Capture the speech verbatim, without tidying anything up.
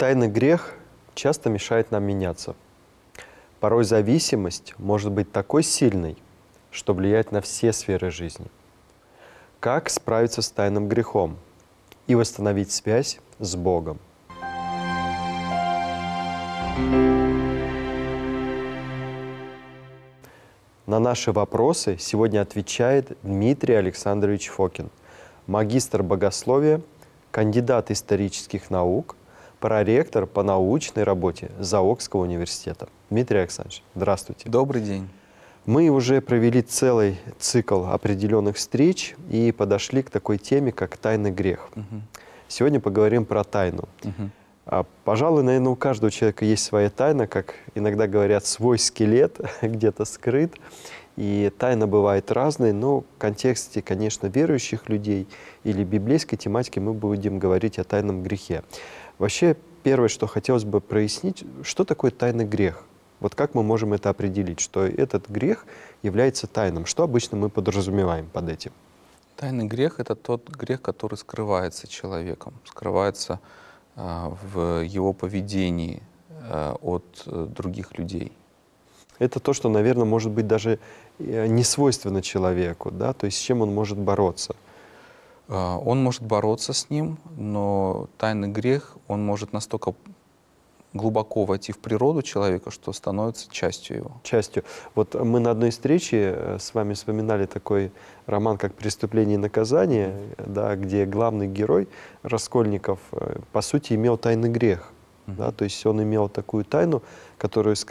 Тайный грех часто мешает нам меняться. Порой зависимость может быть такой сильной, что влияет на все сферы жизни. Как справиться с тайным грехом и восстановить связь с Богом? На наши вопросы сегодня отвечает Дмитрий Александрович Фокин, магистр богословия, кандидат исторических наук, проректор по научной работе Заокского университета. Дмитрий Александрович, здравствуйте. Добрый день. Мы уже провели целый цикл определенных встреч и подошли к такой теме, как тайный грех. Угу. Сегодня поговорим про тайну. Угу. А, пожалуй, наверное, у каждого человека есть своя тайна, как иногда говорят, свой скелет где-то скрыт. И тайна бывает разной, но в контексте, конечно, верующих людей или библейской тематики мы будем говорить о тайном грехе. Вообще, первое, что хотелось бы прояснить, что такое тайный грех? Вот как мы можем это определить, что этот грех является тайным? Что обычно мы подразумеваем под этим? Тайный грех — это тот грех, который скрывается человеком, скрывается э, в его поведении э, от э, других людей. Это то, что, наверное, может быть даже не свойственно человеку, да? То есть с чем он может бороться? Э, он может бороться с ним, но тайный грех, он может настолько глубоко войти в природу человека, что становится частью его. Частью. Вот мы на одной встрече с вами вспоминали такой роман, как «Преступление и наказание», да, где главный герой Раскольников, по сути, имел тайный грех. Mm-hmm. Да, то есть он имел такую тайну, которую